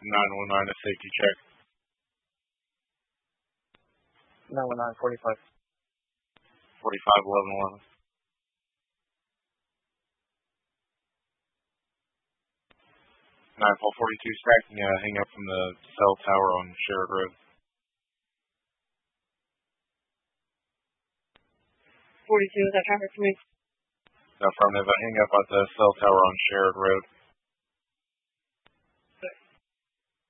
919, a safety check. 919, 45. 45, 1111. 9442, stacking, hang up from the cell tower on Sherrod Road. 42, is that traffic for me? Affirmative, hang up at the cell tower on Sherrod Road.